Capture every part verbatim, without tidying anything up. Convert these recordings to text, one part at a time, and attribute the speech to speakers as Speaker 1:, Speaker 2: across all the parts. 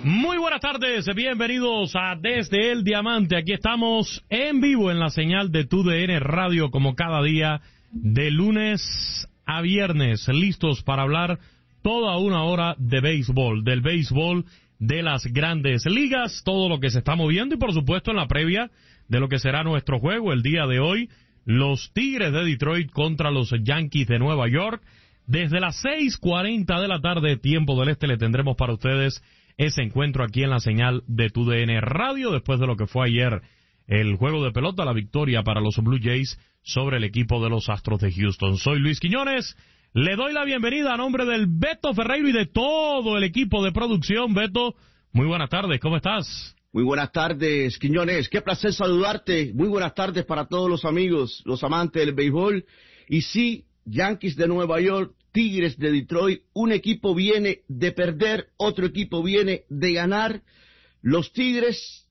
Speaker 1: Muy buenas tardes, bienvenidos a Desde el Diamante. Aquí estamos en vivo en la señal de Tu D N Radio como cada día de lunes a viernes, listos para hablar toda una hora de béisbol, del béisbol de las grandes ligas, todo lo que se está moviendo y por supuesto en la previa de lo que será nuestro juego el día de hoy, los Tigres de Detroit contra los Yankees de Nueva York. Desde las seis cuarenta de la tarde, tiempo del este, le tendremos para ustedes ese encuentro aquí en la señal de Tu D N Radio, después de lo que fue ayer el juego de pelota, la victoria para los Blue Jays sobre el equipo de los Astros de Houston. Soy Luis Quiñones, le doy la bienvenida a nombre del Beto Ferreiro y de todo el equipo de producción. Beto, muy buenas tardes, ¿cómo estás?
Speaker 2: Muy buenas tardes, Quiñones, qué placer saludarte. Muy buenas tardes para todos los amigos, los amantes del béisbol. Y sí, Yankees de Nueva York, Tigres de Detroit, un equipo viene de perder, otro equipo viene de ganar. Los Tigres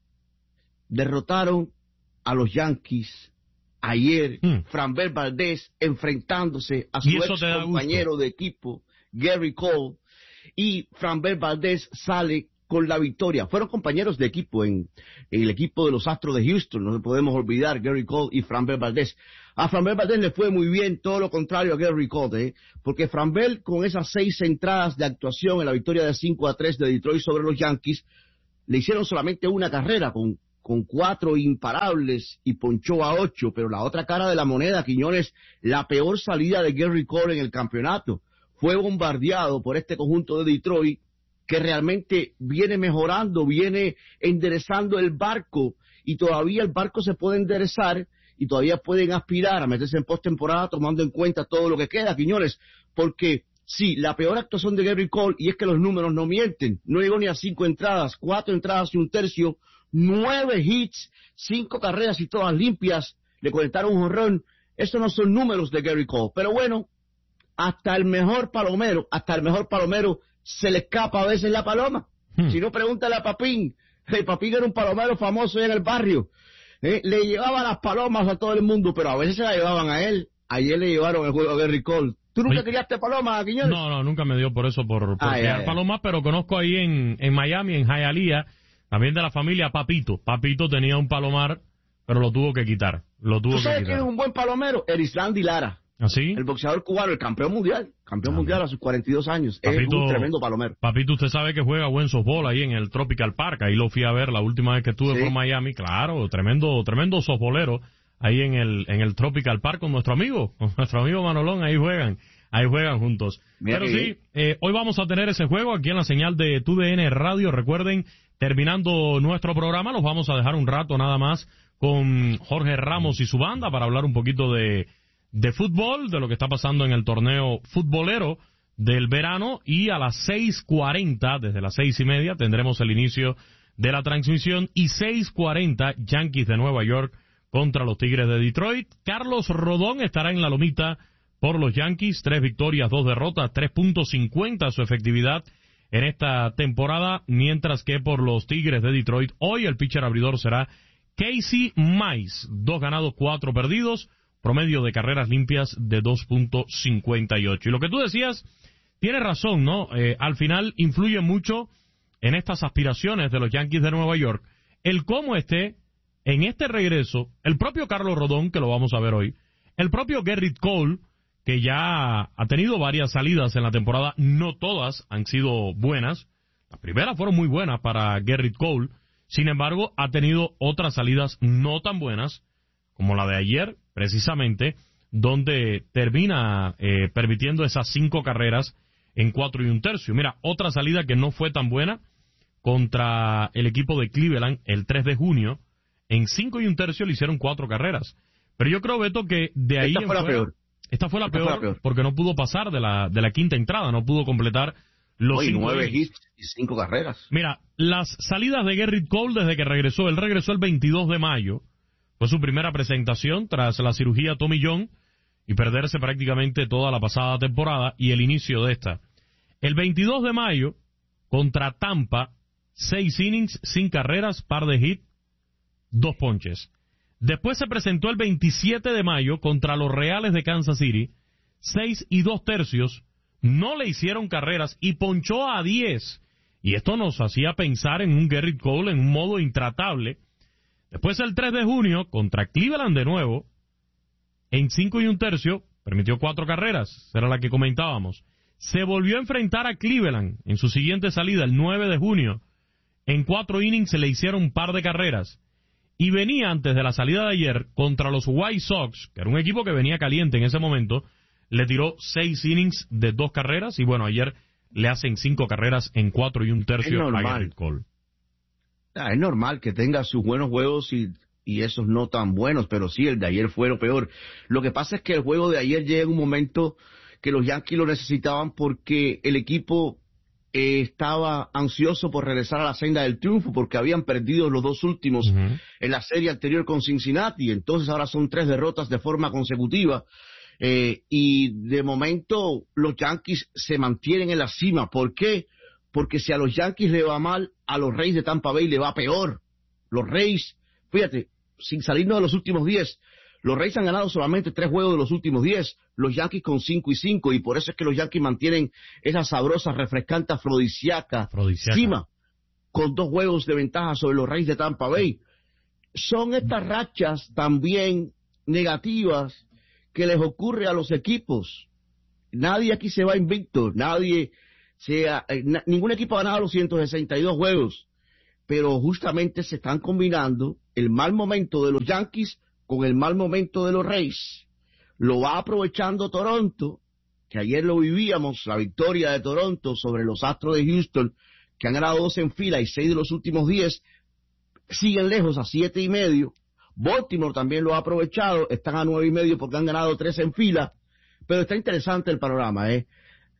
Speaker 2: derrotaron a los Yankees ayer, mm. Framber Valdez enfrentándose a su ex compañero de equipo, Gary Cole, y Framber Valdez sale con la victoria. Fueron compañeros de equipo en, en el equipo de los Astros de Houston, no podemos olvidar Gary Cole y Framber Valdez. A Framber Valdez le fue muy bien, todo lo contrario a Gary Cole, ¿eh? porque Framber con esas seis entradas de actuación en la victoria de cinco a tres de Detroit sobre los Yankees, le hicieron solamente una carrera con, con cuatro imparables y ponchó a ocho, pero la otra cara de la moneda, Quiñones, la peor salida de Gary Cole en el campeonato. Fue bombardeado por este conjunto de Detroit que realmente viene mejorando, viene enderezando el barco, y todavía el barco se puede enderezar y todavía pueden aspirar a meterse en postemporada tomando en cuenta todo lo que queda, Quiñones, porque sí, la peor actuación de Gary Cole, y es que los números no mienten, no llegó ni a cinco entradas, cuatro entradas y un tercio, nueve hits, cinco carreras y todas limpias, le conectaron un jonrón. Esos no son números de Gary Cole, pero bueno, hasta el mejor palomero, hasta el mejor palomero se le escapa a veces la paloma. Hmm. Si no, pregúntale a Papín. El Papín era un palomero famoso en el barrio. Eh, le llevaban las palomas a todo el mundo, pero a veces se las llevaban a él. Ayer le llevaron el juego a Gary Cole. ¿Tú nunca criaste palomas, Quiñones?
Speaker 1: No, no, nunca me dio por eso, por, por ay, criar ay, palomas, ay. Pero conozco ahí en, en Miami, en Hialeah, también de la familia Papito. Papito tenía un palomar, pero lo tuvo que quitar. Lo tuvo
Speaker 2: ¿Tú sabes
Speaker 1: que quitar.
Speaker 2: quién es un buen palomero? Erislandy Lara.
Speaker 1: ¿Así?
Speaker 2: El boxeador cubano, el campeón mundial, campeón ah, mundial a sus cuarenta y dos años. Papito, es un tremendo palomero.
Speaker 1: Papito, usted sabe que juega buen softball ahí en el Tropical Park, ahí lo fui a ver la última vez que estuve ¿Sí? por Miami, claro, tremendo, tremendo softballero ahí en el, en el Tropical Park con nuestro amigo, con nuestro amigo Manolón, ahí juegan, ahí juegan juntos. Bien, Pero sí, eh, hoy vamos a tener ese juego aquí en la señal de Tu D N Radio, recuerden, terminando nuestro programa, los vamos a dejar un rato nada más con Jorge Ramos y su banda para hablar un poquito de de fútbol, de lo que está pasando en el torneo futbolero del verano, y a las seis cuarenta, desde las seis y media, tendremos el inicio de la transmisión, y seis cuarenta, Yankees de Nueva York contra los Tigres de Detroit. Carlos Rodón estará en la lomita por los Yankees, tres victorias, dos derrotas, tres punto cincuenta su efectividad en esta temporada, mientras que por los Tigres de Detroit, hoy el pitcher abridor será Casey Mize, dos ganados, cuatro perdidos, promedio de carreras limpias de dos punto cincuenta y ocho. Y lo que tú decías, tienes razón, ¿no? Eh, al final influye mucho en estas aspiraciones de los Yankees de Nueva York el cómo esté en este regreso el propio Carlos Rodón, que lo vamos a ver hoy, el propio Gerrit Cole, que ya ha tenido varias salidas en la temporada, no todas han sido buenas, las primeras fueron muy buenas para Gerrit Cole, sin embargo ha tenido otras salidas no tan buenas, como la de ayer, precisamente, donde termina eh, permitiendo esas cinco carreras en cuatro y un tercio. Mira, otra salida que no fue tan buena contra el equipo de Cleveland el tres de junio, en cinco y un tercio le hicieron cuatro carreras. Pero yo creo, Beto, que de ahí
Speaker 2: esta fue la peor.
Speaker 1: Esta fue la esta peor, fue la peor porque no pudo pasar de la de la quinta entrada, no pudo completar los
Speaker 2: Hoy,
Speaker 1: cinco
Speaker 2: nueve hits y cinco carreras.
Speaker 1: Mira, las salidas de Gerrit Cole desde que regresó, él regresó el veintidós de mayo. Fue su primera presentación tras la cirugía Tommy John y perderse prácticamente toda la pasada temporada y el inicio de esta. El veintidós de mayo, contra Tampa, seis innings, sin carreras, par de hits, dos ponches. Después se presentó el veintisiete de mayo contra los Reales de Kansas City, seis y dos tercios, no le hicieron carreras y ponchó a diez y esto nos hacía pensar en un Gerrit Cole en un modo intratable. Después el tres de junio, contra Cleveland de nuevo, en cinco y un tercio, permitió cuatro carreras, era la que comentábamos. Se volvió a enfrentar a Cleveland en su siguiente salida, el nueve de junio. En cuatro innings se le hicieron un par de carreras. Y venía antes de la salida de ayer contra los White Sox, que era un equipo que venía caliente en ese momento, le tiró seis innings de dos carreras, y bueno, ayer le hacen cinco carreras en cuatro y un tercio a Gerrit Cole.
Speaker 2: Ah, es normal que tenga sus buenos juegos y, y esos no tan buenos, pero sí, el de ayer fue lo peor. Lo que pasa es que el juego de ayer llega en un momento que los Yankees lo necesitaban porque el equipo eh, estaba ansioso por regresar a la senda del triunfo porque habían perdido los dos últimos uh-huh. en la serie anterior con Cincinnati, entonces ahora son tres derrotas de forma consecutiva eh, y de momento los Yankees se mantienen en la cima. ¿Por qué? Porque si a los Yankees le va mal, a los Rays de Tampa Bay le va peor. Los Rays, fíjate, sin salirnos de los últimos diez, los Rays han ganado solamente tres juegos de los últimos diez, los Yankees con cinco y cinco, y por eso es que los Yankees mantienen esa sabrosa, refrescante, afrodisíaca,
Speaker 1: afrodisíaca.
Speaker 2: cima, con dos juegos de ventaja sobre los Rays de Tampa Bay. Son estas rachas también negativas que les ocurre a los equipos. Nadie aquí se va invicto, nadie, sea, eh, na, ningún equipo ha ganado los ciento sesenta y dos juegos, pero justamente se están combinando el mal momento de los Yankees con el mal momento de los Rays. Lo va aprovechando Toronto, que ayer lo vivíamos, la victoria de Toronto sobre los Astros de Houston, que han ganado dos en fila y seis de los últimos diez, siguen lejos a siete y medio. Baltimore también lo ha aprovechado, están a nueve y medio porque han ganado tres en fila, pero está interesante el panorama, ¿eh?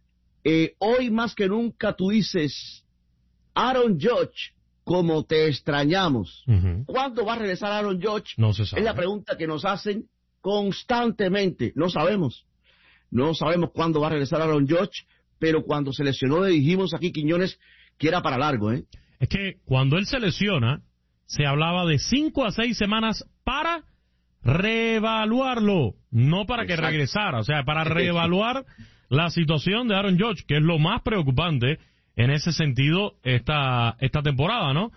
Speaker 2: Eh, hoy más que nunca tú dices, Aaron Judge, como te extrañamos. Uh-huh. ¿Cuándo va a regresar Aaron Judge?
Speaker 1: No se sabe.
Speaker 2: Es la pregunta que nos hacen constantemente. No sabemos. No sabemos cuándo va a regresar Aaron Judge, pero cuando se lesionó le dijimos aquí, Quiñones, que era para largo, ¿eh?
Speaker 1: Es que cuando él se lesiona, se hablaba de cinco a seis semanas para reevaluarlo, no para Exacto. que regresara, o sea, para reevaluar la situación de Aaron Judge, que es lo más preocupante en ese sentido esta esta temporada, ¿no?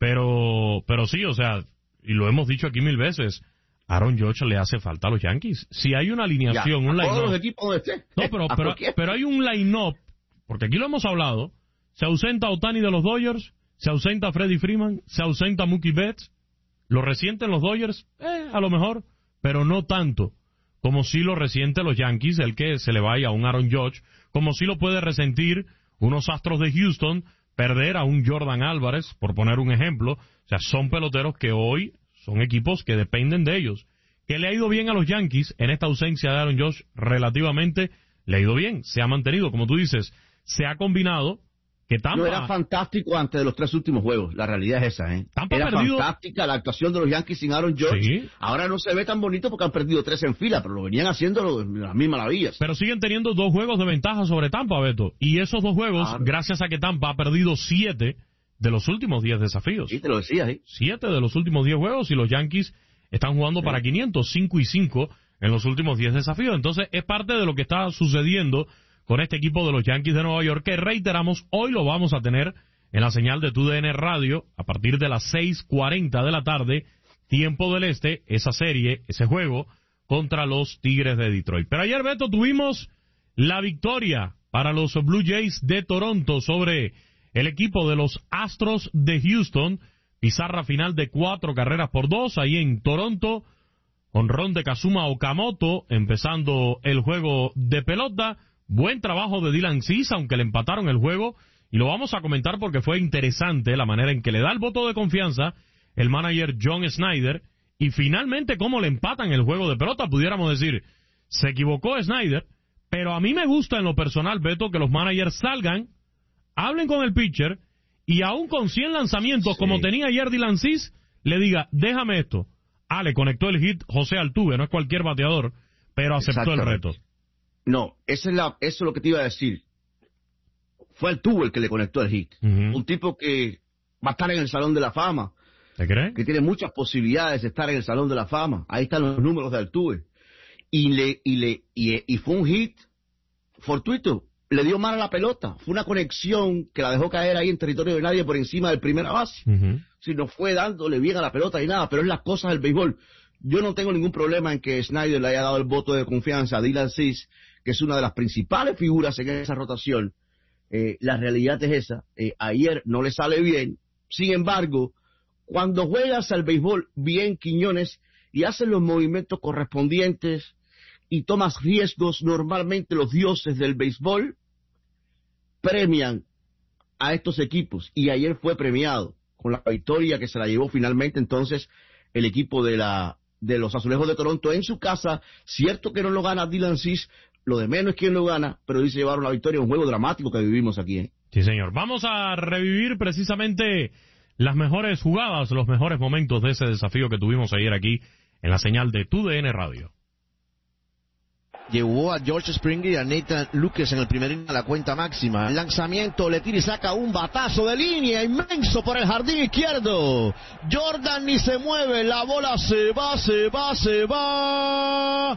Speaker 1: Pero pero sí, o sea, y lo hemos dicho aquí mil veces, Aaron Judge le hace falta a los Yankees. Si hay una alineación,
Speaker 2: ya,
Speaker 1: un line-up.
Speaker 2: todos los equipos donde esté.
Speaker 1: No, pero pero, pero hay un line-up, porque aquí lo hemos hablado, se ausenta Ohtani de los Dodgers, se ausenta Freddie Freeman, se ausenta Mookie Betts, lo resienten los Dodgers, eh, a lo mejor, pero no tanto como si lo resiente los Yankees, el que se le vaya a un Aaron Judge, como si lo puede resentir unos Astros de Houston, perder a un Jordan Álvarez, por poner un ejemplo. O sea, son peloteros que hoy son equipos que dependen de ellos. ¿Que le ha ido bien a los Yankees en esta ausencia de Aaron Judge? Relativamente le ha ido bien, se ha mantenido, como tú dices, se ha combinado. Que Tampa,
Speaker 2: no, era fantástico antes de los tres últimos juegos, la realidad es esa, ¿eh?
Speaker 1: Tampa
Speaker 2: era
Speaker 1: perdido...
Speaker 2: fantástica la actuación de los Yankees sin Aaron Judge.
Speaker 1: Sí.
Speaker 2: Ahora no se ve tan bonito porque han perdido tres en fila, pero lo venían haciendo las mismas maravillas.
Speaker 1: Pero siguen teniendo dos juegos de ventaja sobre Tampa, Beto, y esos dos juegos, claro, gracias a que Tampa ha perdido siete de los últimos diez desafíos.
Speaker 2: Sí, te lo decía, ¿sí?
Speaker 1: Siete de los últimos diez juegos, y los Yankees están jugando sí. para quinientos, cinco y cinco en los últimos diez desafíos. Entonces, es parte de lo que está sucediendo con este equipo de los Yankees de Nueva York, que reiteramos, hoy lo vamos a tener en la señal de T U D N Radio, a partir de las seis cuarenta de la tarde, tiempo del este, esa serie, ese juego, contra los Tigres de Detroit. Pero ayer, Beto, tuvimos la victoria para los Blue Jays de Toronto sobre el equipo de los Astros de Houston, pizarra final de cuatro carreras por dos, ahí en Toronto, honrón de Kazuma Okamoto, empezando el juego de pelota. Buen trabajo de Dylan Cease, aunque le empataron el juego, y lo vamos a comentar porque fue interesante la manera en que le da el voto de confianza el manager John Schneider, y finalmente cómo le empatan el juego de pelota. Pudiéramos decir, se equivocó Schneider, pero a mí me gusta en lo personal, Beto, que los managers salgan, hablen con el pitcher, y aún con cien lanzamientos, sí, como tenía ayer Dylan Cease, le diga, déjame esto. Ah, le conectó el hit José Altuve, no es cualquier bateador, pero aceptó el reto.
Speaker 2: No, esa es la, eso es lo que te iba a decir. Fue Altuve el que le conectó el hit. Uh-huh. Un tipo que va a estar en el Salón de la Fama.
Speaker 1: ¿Te crees?
Speaker 2: Que tiene muchas posibilidades de estar en el Salón de la Fama. Ahí están los números de Altuve. Y le, y le, y, y fue un hit fortuito. le dio mal a la pelota. Fue una conexión que la dejó caer ahí en territorio de nadie por encima del primera base. Uh-huh. Si no fue dándole bien a la pelota y nada, pero es las cosas del béisbol. Yo no tengo ningún problema en que Snyder le haya dado el voto de confianza a Dylan Cease, que es una de las principales figuras en esa rotación. Eh, la realidad es esa. Eh, ayer no le sale bien. Sin embargo, cuando juegas al béisbol bien, Quiñones, y haces los movimientos correspondientes y tomas riesgos, normalmente los dioses del béisbol premian a estos equipos. Y ayer fue premiado con la victoria que se la llevó finalmente entonces el equipo de la de los Azulejos de Toronto en su casa. Cierto que no lo gana Dylan Cease, lo de menos es quién lo gana, pero dice llevaron la victoria, un juego dramático que vivimos aquí. ¿eh?
Speaker 1: Sí, señor. Vamos a revivir precisamente las mejores jugadas, los mejores momentos de ese desafío que tuvimos ayer aquí en la señal de T U D N Radio.
Speaker 3: Llevó a George Springer y a Nathan Lucas en el primer inning a la cuenta máxima. El lanzamiento, le tira y saca un batazo de línea inmenso por el jardín izquierdo. Jordan ni se mueve, la bola se va, se va, se va.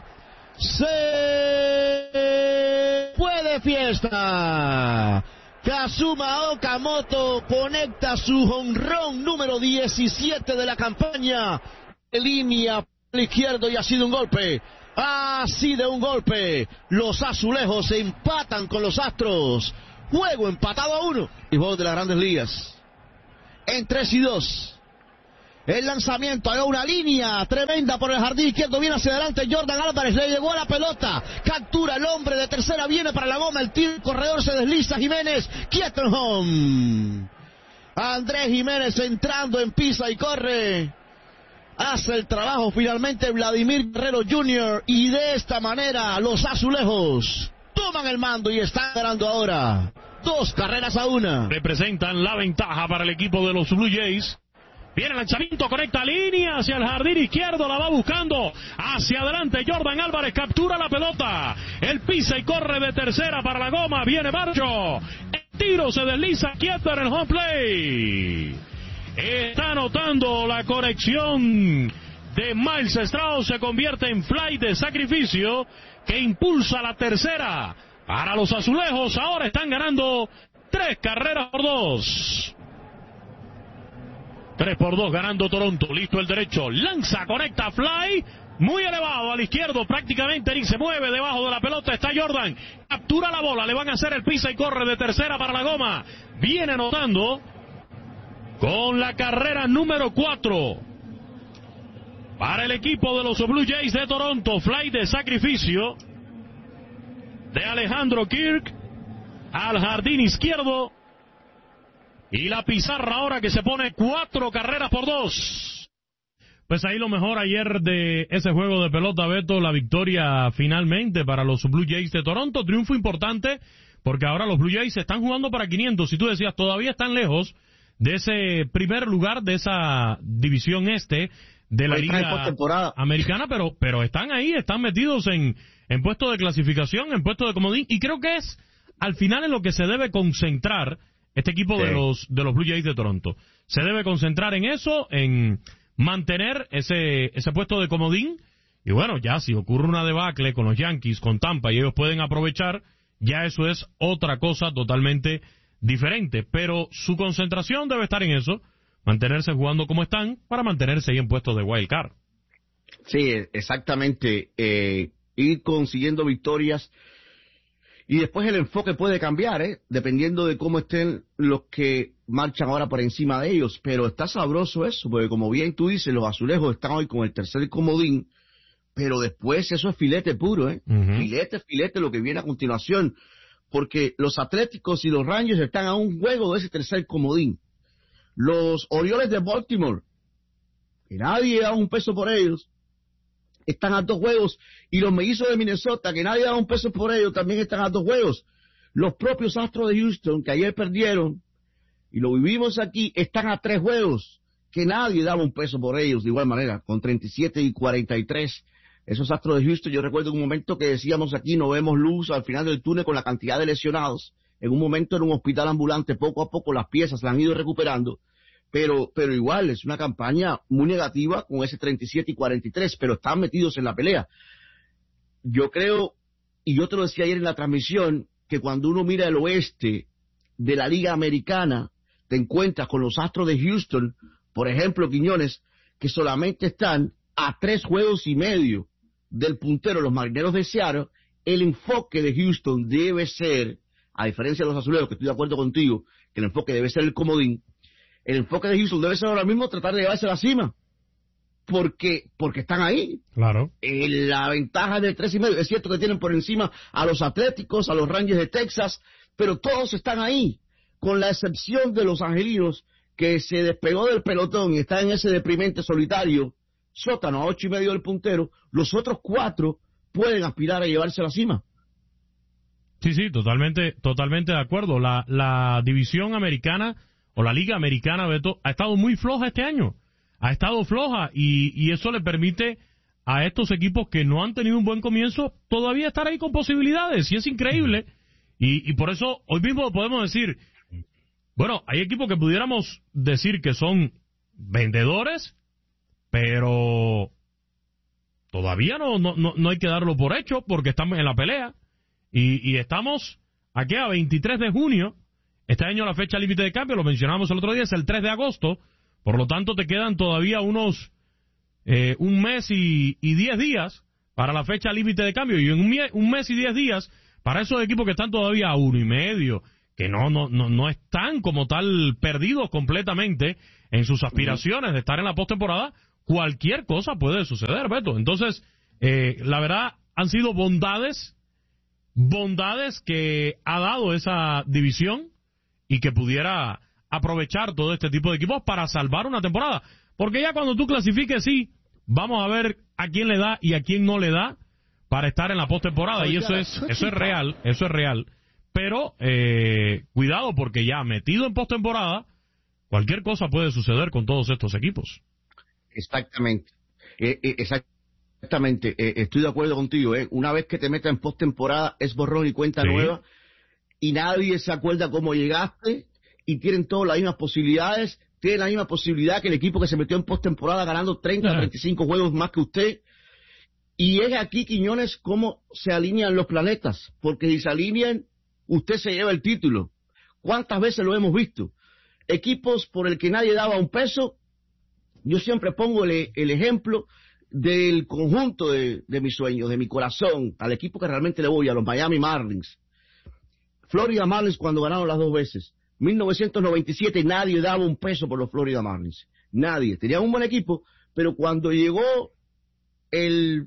Speaker 3: Se fue de fiesta. Kazuma Okamoto conecta su jonrón número diecisiete de la campaña. De línea al izquierdo y ha sido un golpe. Así de un golpe, los Azulejos se empatan con los Astros. Juego empatado a uno. Y juego de las Grandes Ligas. En tres y dos. El lanzamiento, hay una línea tremenda por el jardín izquierdo. Viene hacia adelante Jordan Álvarez, le llegó a la pelota. Captura el hombre de tercera, viene para la goma. El tiro, el corredor se desliza. Jiménez, quieto en home. Andrés Jiménez entrando en pisa y corre. Hace el trabajo finalmente Vladimir Guerrero junior Y de esta manera los Azulejos toman el mando y están ganando ahora dos carreras a una.
Speaker 1: Representan la ventaja para el equipo de los Blue Jays. Viene el lanzamiento, conecta línea hacia el jardín izquierdo, la va buscando hacia adelante Jordan Álvarez, captura la pelota, el pisa y corre de tercera para la goma, viene Barcho, el tiro se desliza quieto en el home play. Está anotando la conexión de Miles Strauss, se convierte en fly de sacrificio que impulsa la tercera para los Azulejos. Ahora están ganando tres carreras por dos. Tres por dos ganando Toronto. Listo el derecho, lanza, conecta, fly, muy elevado al izquierdo, prácticamente ni se mueve debajo de la pelota. Está Jordan, captura la bola, le van a hacer el pisa y corre de tercera para la goma. Viene anotando con la carrera número cuatro para el equipo de los Blue Jays de Toronto. Fly de sacrificio de Alejandro Kirk al jardín izquierdo. Y la pizarra ahora que se pone cuatro carreras por dos. Pues ahí lo mejor ayer de ese juego de pelota, Beto, la victoria finalmente para los Blue Jays de Toronto. Triunfo importante porque ahora los Blue Jays están jugando para quinientos. Si tú decías, todavía están lejos de ese primer lugar de esa división este de la Liga Americana, pero pero están ahí, están metidos en, en puesto de clasificación, en puesto de comodín, y creo que es al final en lo que se debe concentrar este equipo sí. de los de los Blue Jays de Toronto. Se debe concentrar en eso, en mantener ese ese puesto de comodín, y bueno, ya si ocurre una debacle con los Yankees, con Tampa, y ellos pueden aprovechar, ya eso es otra cosa totalmente diferente, pero su concentración debe estar en eso, mantenerse jugando como están, para mantenerse ahí en puestos de wild card.
Speaker 2: Sí, exactamente, eh, ir consiguiendo victorias, y después el enfoque puede cambiar, ¿eh? Dependiendo de cómo estén los que marchan ahora por encima de ellos, pero está sabroso eso, porque como bien tú dices, los Azulejos están hoy con el tercer comodín, pero después eso es filete puro, ¿eh? Uh-huh. Filete, filete, lo que viene a continuación, porque los Atléticos y los Rangers están a un juego de ese tercer comodín. Los Orioles de Baltimore, que nadie da un peso por ellos, están a dos juegos, y los Mellizos de Minnesota, que nadie da un peso por ellos, también están a dos juegos. Los propios Astros de Houston, que ayer perdieron, y lo vivimos aquí, están a tres juegos, que nadie daba un peso por ellos, de igual manera, con treinta y siete y cuarenta y tres. Esos Astros de Houston, yo recuerdo un momento que decíamos aquí, no vemos luz al final del túnel con la cantidad de lesionados. En un momento en un hospital ambulante, poco a poco las piezas las han ido recuperando, pero pero igual es una campaña muy negativa con ese treinta y siete y cuarenta y tres, pero están metidos en la pelea. Yo creo, y yo te lo decía ayer en la transmisión, que cuando uno mira el oeste de la Liga Americana, te encuentras con los Astros de Houston, por ejemplo, Quiñones, que solamente están a tres juegos y medio del puntero, los Marineros de Seattle. El enfoque de Houston debe ser, a diferencia de los Azuleros, que estoy de acuerdo contigo, que el enfoque debe ser el comodín, el enfoque de Houston debe ser ahora mismo tratar de llevarse a la cima, porque porque están ahí.
Speaker 1: Claro.
Speaker 2: Eh, la ventaja del tres y medio, es cierto que tienen por encima a los Atléticos, a los Rangers de Texas, pero todos están ahí, con la excepción de los Angelinos, que se despegó del pelotón y está en ese deprimente solitario sótano a ocho y medio del puntero. Los otros cuatro pueden aspirar a llevarse a la cima.
Speaker 1: Sí, sí, totalmente, totalmente de acuerdo. La, la división americana o la liga americana, Beto, ha estado muy floja este año. Ha estado floja y, y eso le permite a estos equipos que no han tenido un buen comienzo todavía estar ahí con posibilidades, y es increíble. Y, y por eso hoy mismo podemos decir, bueno, hay equipos que pudiéramos decir que son vendedores, pero todavía no, no, no, no hay que darlo por hecho porque estamos en la pelea. Y, y estamos aquí a veintitrés de junio. Este año la fecha límite de cambio, lo mencionamos el otro día, es el tres de agosto. Por lo tanto, te quedan todavía unos eh, un mes y, y diez días para la fecha límite de cambio. Y en un, un mes y diez días para esos equipos que están todavía a uno y medio, que no, no, no, no están como tal perdidos completamente en sus aspiraciones de estar en la postemporada, cualquier cosa puede suceder, Beto. Entonces, eh, la verdad, han sido bondades, bondades que ha dado esa división y que pudiera aprovechar todo este tipo de equipos para salvar una temporada. Porque ya cuando tú clasifiques, sí, vamos a ver a quién le da y a quién no le da para estar en la postemporada. Y eso es, eso es real, eso es real. Pero, eh, cuidado, porque ya metido en postemporada, cualquier cosa puede suceder con todos estos equipos.
Speaker 2: Exactamente. Eh, eh, exactamente. Eh, estoy de acuerdo contigo. Eh. Una vez que te metas en postemporada, es borrón y cuenta sí. nueva. Y nadie se acuerda cómo llegaste. Y tienen todas las mismas posibilidades. Tienen la misma posibilidad que el equipo que se metió en postemporada ganando treinta, treinta y cinco juegos más que usted. Y es aquí, Quiñones, cómo se alinean los planetas. Porque si se alinean, usted se lleva el título. ¿Cuántas veces lo hemos visto? Equipos por el que nadie daba un peso. Yo siempre pongo el, el ejemplo del conjunto de, de mis sueños, de mi corazón, al equipo que realmente le voy, a los Miami Marlins. Florida Marlins cuando ganaron las dos veces. mil novecientos noventa y siete nadie daba un peso por los Florida Marlins. Nadie. Tenían un buen equipo, pero cuando llegó el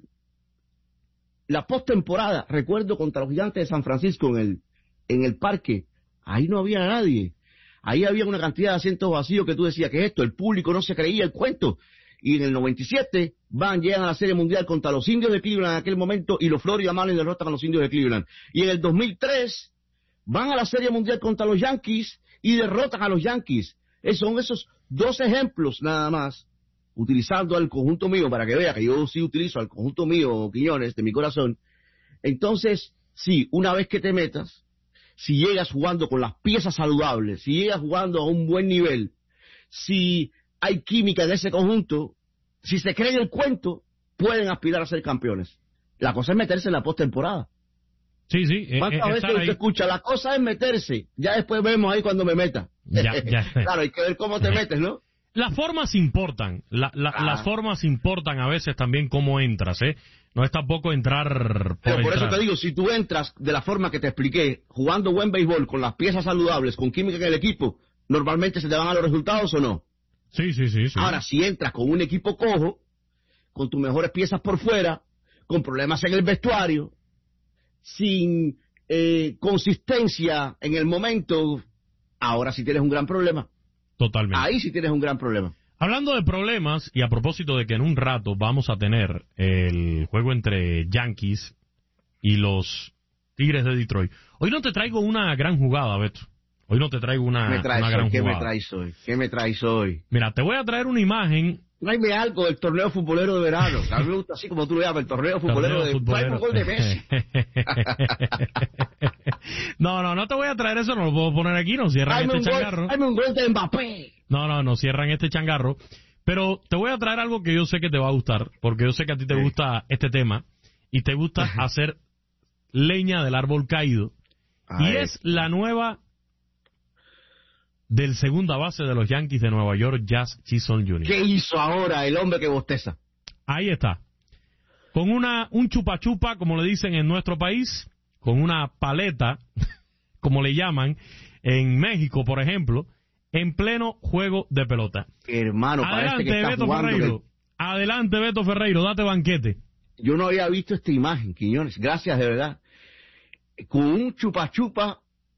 Speaker 2: la postemporada, recuerdo contra los Gigantes de San Francisco en el, en el parque, ahí no había nadie. Ahí había una cantidad de asientos vacíos que tú decías, ¿qué es esto? El público no se creía el cuento. Y en el noventa y siete van, llegan a la Serie Mundial contra los Indios de Cleveland en aquel momento y los Florida Marlins derrotan a los Indios de Cleveland. Y en el dos mil tres van a la Serie Mundial contra los Yankees y derrotan a los Yankees. Esos son esos dos ejemplos nada más, utilizando al conjunto mío, para que vea que yo sí utilizo al conjunto mío, Quiñones, de mi corazón. Entonces, sí, una vez que te metas, si llegas jugando con las piezas saludables, si llegas jugando a un buen nivel, si hay química en ese conjunto, si se creen el cuento, pueden aspirar a ser campeones. La cosa es meterse en la postemporada.
Speaker 1: Sí, sí.
Speaker 2: ¿Cuántas eh, veces usted ahí escucha? La cosa es meterse. Ya después vemos ahí cuando me meta.
Speaker 1: Ya, ya.
Speaker 2: Claro, hay que ver cómo te metes, ¿no?
Speaker 1: Las formas importan. La, la, ah. Las formas importan a veces también cómo entras, ¿eh? No es tampoco entrar por
Speaker 2: Pero por
Speaker 1: entrar.
Speaker 2: eso te digo, si tú entras de la forma que te expliqué, jugando buen béisbol, con las piezas saludables, con química en el equipo, ¿normalmente se te van a los resultados o no?
Speaker 1: Sí, sí, sí, sí.
Speaker 2: Ahora, si entras con un equipo cojo, con tus mejores piezas por fuera, con problemas en el vestuario, sin eh, consistencia en el momento, ahora sí tienes un gran problema.
Speaker 1: Totalmente.
Speaker 2: Ahí sí tienes un gran problema.
Speaker 1: Hablando de problemas, y a propósito de que en un rato vamos a tener el juego entre Yankees y los Tigres de Detroit, hoy no te traigo una gran jugada, Beto. Hoy no te traigo una,
Speaker 2: ¿Me traes
Speaker 1: una gran
Speaker 2: hoy? ¿Qué
Speaker 1: jugada.
Speaker 2: me traes hoy? ¿Qué me traes hoy?
Speaker 1: Mira, te voy a traer una imagen.
Speaker 2: Tráeme algo del torneo futbolero de verano. A mí me gusta así como tú lo llamas, el torneo futbolero
Speaker 1: torneo
Speaker 2: de...
Speaker 1: futbolero.
Speaker 2: Tráeme un gol de Messi.
Speaker 1: no, no, no te voy a traer eso, no lo puedo poner aquí, no cierran
Speaker 2: tráeme
Speaker 1: este
Speaker 2: un
Speaker 1: changarro.
Speaker 2: Gol, tráeme un gol de Mbappé.
Speaker 1: No, no, no cierran este changarro. Pero te voy a traer algo que yo sé que te va a gustar, porque yo sé que a ti te sí. gusta este tema y te gusta hacer leña del árbol caído. A y ver. Es la nueva del segunda base de los Yankees de Nueva York, Jazz Chisholm junior
Speaker 2: ¿Qué hizo ahora el hombre que bosteza?
Speaker 1: Ahí está. Con una un chupa chupa, como le dicen en nuestro país, con una paleta, como le llaman, en México, por ejemplo, en pleno juego de pelota.
Speaker 2: Hermano,
Speaker 1: adelante,
Speaker 2: parece que está
Speaker 1: Beto
Speaker 2: jugando
Speaker 1: Ferreiro.
Speaker 2: Que...
Speaker 1: Adelante, Beto Ferreiro, date banquete.
Speaker 2: Yo no había visto esta imagen, Quiñones. Gracias, de verdad. Con un chupa chupa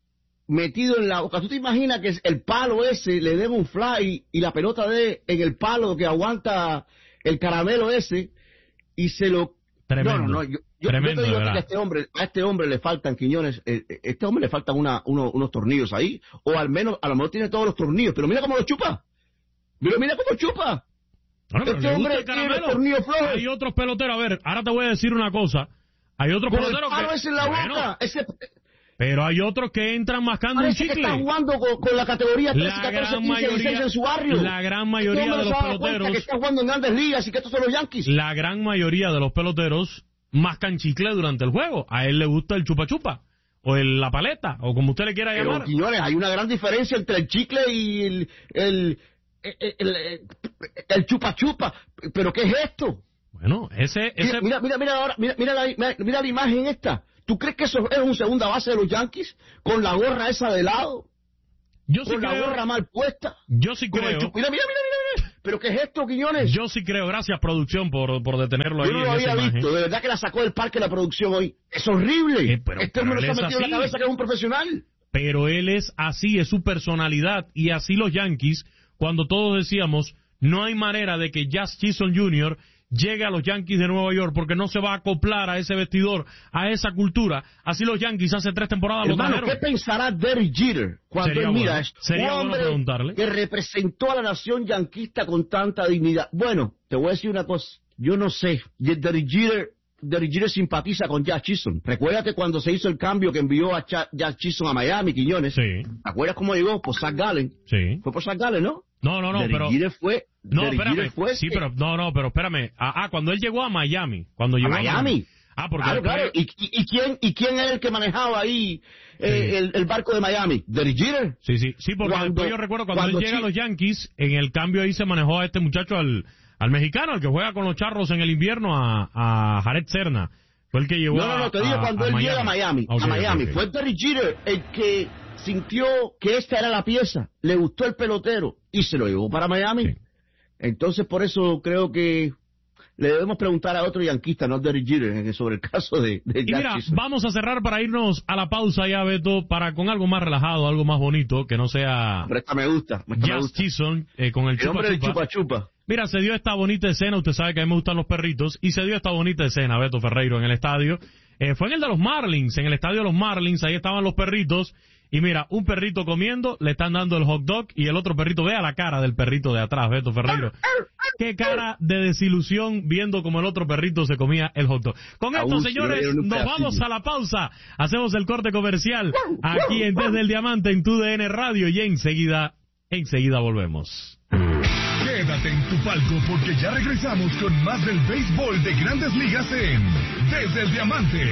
Speaker 2: metido en la boca. ¿Tú te imaginas que el palo ese le den un fly y la pelota de en el palo que aguanta el caramelo ese y se lo...
Speaker 1: Tremendo.
Speaker 2: No, no, no. Yo, yo,
Speaker 1: Tremendo,
Speaker 2: yo te digo
Speaker 1: que
Speaker 2: a este hombre, a este hombre le faltan, Quiñones, eh, este hombre le faltan una, uno, unos tornillos ahí, o al menos, a lo mejor tiene todos los tornillos, pero mira cómo lo chupa. Mira, mira cómo chupa.
Speaker 1: Bueno, este hombre tiene tornillos flojos. Hay otros peloteros, a ver, ahora te voy a decir una cosa. Hay otros
Speaker 2: con
Speaker 1: peloteros
Speaker 2: el palo
Speaker 1: que...
Speaker 2: ese en la
Speaker 1: bueno,
Speaker 2: boca, ese...
Speaker 1: Pero hay otros que entran mascando un chicle.
Speaker 2: Que está jugando con, con la categoría trece, catorce, quince, dieciséis en su barrio.
Speaker 1: La gran mayoría
Speaker 2: este
Speaker 1: de los peloteros...
Speaker 2: que está jugando en grandes ligas y que estos son los Yankees.
Speaker 1: La gran mayoría de los peloteros mascan chicle durante el juego. A él le gusta el chupa chupa, o el, la paleta, o como usted le quiera
Speaker 2: Pero,
Speaker 1: llamar.
Speaker 2: Señores, hay una gran diferencia entre el chicle y el, el, el, el, el chupa chupa. ¿Pero qué es esto?
Speaker 1: Bueno, ese... ese...
Speaker 2: Mira, mira, mira, ahora, mira, mira, la, mira, mira la imagen esta. ¿Tú crees que eso es un segunda base de los Yankees? Con la gorra esa de lado.
Speaker 1: Yo sí
Speaker 2: con
Speaker 1: creo.
Speaker 2: la gorra mal puesta.
Speaker 1: Yo sí creo.
Speaker 2: Mira, mira, mira, mira. ¿Pero qué es esto, Quiñones?
Speaker 1: Yo sí creo. Gracias, producción, por, por detenerlo ahí.
Speaker 2: Yo no lo
Speaker 1: en
Speaker 2: había
Speaker 1: esa
Speaker 2: visto.
Speaker 1: imagen.
Speaker 2: De verdad que la sacó del parque la producción hoy. Es horrible.
Speaker 1: Eh, pero,
Speaker 2: este
Speaker 1: pero
Speaker 2: hombre
Speaker 1: él
Speaker 2: se ha
Speaker 1: es
Speaker 2: metido en
Speaker 1: así.
Speaker 2: la cabeza que es un profesional.
Speaker 1: Pero él es así, es su personalidad. Y así los Yankees, cuando todos decíamos, no hay manera de que Jazz Chisholm junior llegue a los Yankees de Nueva York porque no se va a acoplar a ese vestidor, a esa cultura. Así los Yankees hace tres temporadas lo
Speaker 2: Hermano,
Speaker 1: trajeron.
Speaker 2: ¿qué pensará Derek Jeter cuando
Speaker 1: Sería
Speaker 2: él mira
Speaker 1: bueno,
Speaker 2: esto?
Speaker 1: sería
Speaker 2: un
Speaker 1: bueno
Speaker 2: hombre
Speaker 1: preguntarle.
Speaker 2: que representó a la nación yanquista con tanta dignidad. Bueno, te voy a decir una cosa. Yo no sé. Derek Jeter, Derek Jeter simpatiza con Jazz Chisholm. Recuérdate cuando se hizo el cambio que envió a Ch Jazz Chisholm a Miami, Quiñones.
Speaker 1: Sí.
Speaker 2: ¿Te acuerdas cómo llegó? Por Zach Gallen.
Speaker 1: Sí.
Speaker 2: Fue por Zach Gallen, ¿no?
Speaker 1: No, no, no,
Speaker 2: Derek
Speaker 1: pero...
Speaker 2: Jeter fue...
Speaker 1: No,
Speaker 2: Derek
Speaker 1: espérame.
Speaker 2: Jeter fue
Speaker 1: Sí,
Speaker 2: que...
Speaker 1: pero... No, no, pero espérame. Ah, ah, cuando él llegó a Miami. Cuando llegó
Speaker 2: a Miami.
Speaker 1: A Miami. Ah, porque
Speaker 2: claro,
Speaker 1: después...
Speaker 2: claro. ¿Y, y, y, quién, ¿Y quién era el que manejaba ahí eh,
Speaker 1: Sí.
Speaker 2: el, el barco de Miami? ¿Derek Jeter?
Speaker 1: Sí, sí, sí, porque
Speaker 2: Cuando-
Speaker 1: después yo recuerdo cuando,
Speaker 2: cuando
Speaker 1: él llega
Speaker 2: Chi-
Speaker 1: a los Yankees, en el cambio ahí se manejó a este muchacho, al, al mexicano, al que juega con los Charros en el invierno, a, a Jared Serna. Fue el que llevó
Speaker 2: No, no, no, te digo
Speaker 1: a,
Speaker 2: cuando
Speaker 1: a
Speaker 2: él
Speaker 1: Miami.
Speaker 2: llega a Miami.
Speaker 1: Ok,
Speaker 2: a Miami.
Speaker 1: ok, ok.
Speaker 2: Fue Derek Jeter el que sintió que esta era la pieza, le gustó el pelotero y se lo llevó para Miami.
Speaker 1: Sí.
Speaker 2: Entonces, por eso creo que le debemos preguntar a otro yanquista, no a Derek Jeter, sobre el caso de, de
Speaker 1: Y
Speaker 2: Jazz
Speaker 1: mira,
Speaker 2: Chisholm.
Speaker 1: vamos a cerrar para irnos a la pausa ya, Beto, para con algo más relajado, algo más bonito, que no sea
Speaker 2: Pero esta me gusta, esta me
Speaker 1: Jazz
Speaker 2: gusta.
Speaker 1: Chisholm eh, con el
Speaker 2: El
Speaker 1: chupa
Speaker 2: hombre del
Speaker 1: chupa.
Speaker 2: chupa chupa.
Speaker 1: Mira, se dio esta bonita escena, usted sabe que a mí me gustan los perritos, y se dio esta bonita escena, Beto Ferreiro, en el estadio. Eh, fue en el de los Marlins, en el estadio de los Marlins, ahí estaban los perritos, y mira, un perrito comiendo, le están dando el hot dog, y el otro perrito, vea la cara del perrito de atrás, Beto Ferreiro. Qué cara de desilusión viendo como el otro perrito se comía el hot dog. Con esto,
Speaker 2: Aún
Speaker 1: señores,
Speaker 2: se le dieron un
Speaker 1: nos
Speaker 2: pedacillo.
Speaker 1: vamos a la pausa, hacemos el corte comercial, aquí en Desde el Diamante, en tu D N Radio, y enseguida, enseguida volvemos.
Speaker 4: Quédate en tu palco porque ya regresamos con más del béisbol de Grandes Ligas en Desde el Diamante.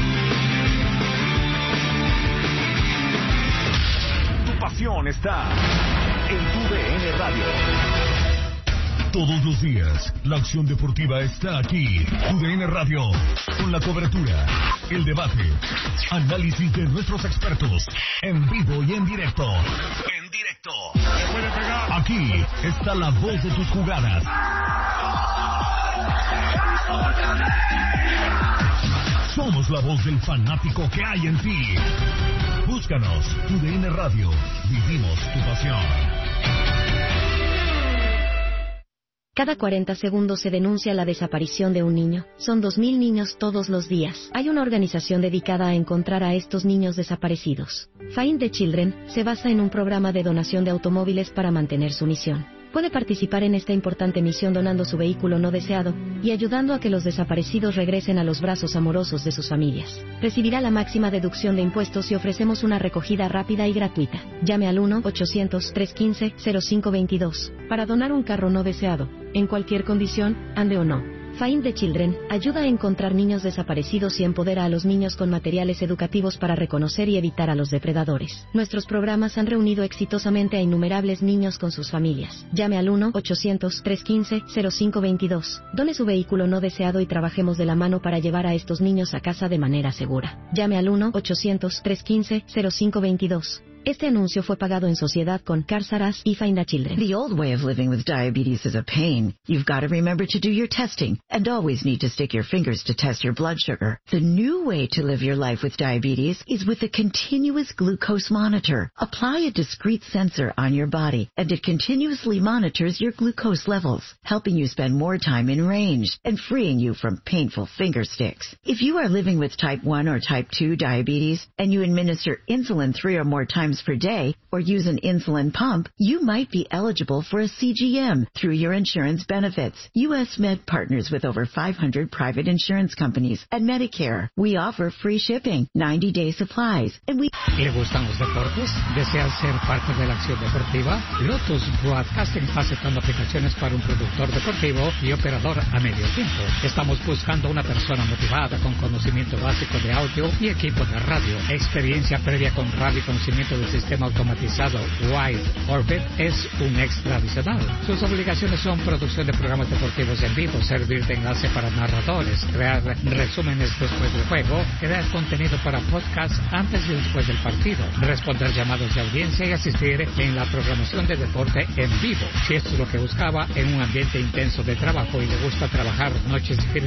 Speaker 4: Tu pasión está en tu D N Radio. Todos los días, la acción deportiva está aquí. Tu D N Radio, con la cobertura, el debate, análisis de nuestros expertos, en vivo y en directo. En directo. Aquí está la voz de tus jugadas. Somos la voz del fanático que hay en ti. Búscanos, tu D N Radio. Vivimos tu pasión.
Speaker 5: Cada cuarenta segundos se denuncia la desaparición de un niño. Son dos mil niños todos los días. Hay una organización dedicada a encontrar a estos niños desaparecidos. Find the Children se basa en un programa de donación de automóviles para mantener su misión. Puede participar en esta importante misión donando su vehículo no deseado y ayudando a que los desaparecidos regresen a los brazos amorosos de sus familias. Recibirá la máxima deducción de impuestos y ofrecemos una recogida rápida y gratuita. Llame al uno ochocientos, trescientos quince, cero cinco veintidós para donar un carro no deseado, en cualquier condición, ande o no. Find the Children ayuda a encontrar niños desaparecidos y empodera a los niños con materiales educativos para reconocer y evitar a los depredadores. Nuestros programas han reunido exitosamente a innumerables niños con sus familias. Llame al uno ochocientos, trescientos quince, cero cinco veintidós. Done su vehículo no deseado y trabajemos de la mano para llevar a estos niños a casa de manera segura. Llame al uno ochocientos, trescientos quince, cero cinco veintidós. Este anuncio fue pagado en sociedad con Cars R Us y Find a Children.
Speaker 6: The old way of living with diabetes is a pain. You've got to remember to do your testing and always need to stick your fingers to test your blood sugar. The new way to live your life with diabetes is with a continuous glucose monitor. Apply a discrete sensor on your body and it continuously monitors your glucose levels, helping you spend more time in range and freeing you from painful finger sticks. If you are living with type one or type two diabetes and you administer insulin three or more times per day or use an insulin pump, you might be eligible for a C G M through your insurance benefits. U S Med partners with over five hundred private insurance companies and Medicare. We offer free shipping, ninety-day supplies, and we...
Speaker 7: ¿Le gustan los deportes? ¿Desea ser parte de la acción deportiva? Lotus Broadcasting está aceptando aplicaciones para un productor deportivo y operador a medio tiempo. Estamos buscando una persona motivada con conocimiento básico de audio y equipo de radio. Experiencia previa con radio y conocimiento del sistema automatizado Wide Orbit es un extra adicional. Sus obligaciones son producción de programas deportivos en vivo, servir de enlace para narradores, crear resúmenes después del juego, crear contenido para podcast antes y después del partido, responder llamados de audiencia y asistir en la programación de deporte en vivo. Si esto es lo que buscaba en un ambiente intenso de trabajo y le gusta trabajar noches y fines